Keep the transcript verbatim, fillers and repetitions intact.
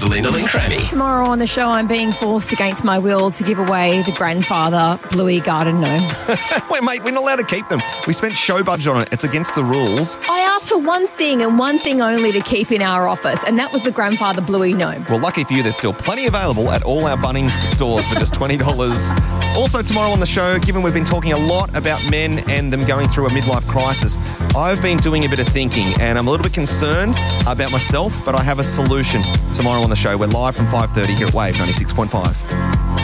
with Lyndall and Cranny. Tomorrow on the show, I'm being forced against my will to give away the grandfather Bluey garden gnome. Wait, mate, we're not allowed to keep them. We spent show budget on it. It's against the rules. I asked for one thing and one thing only to keep in our office, and that was the grandfather Bluey gnome. Well, lucky for you, there's still plenty available at all our Bunnings stores for just twenty dollars. Also tomorrow on the show, given we've been talking a lot about men and them going through a midlife crisis, I've been doing a bit of thinking and I'm a little bit concerned about myself, but I have a solution tomorrow on the show. We're live from five thirty here at Wave ninety-six point five.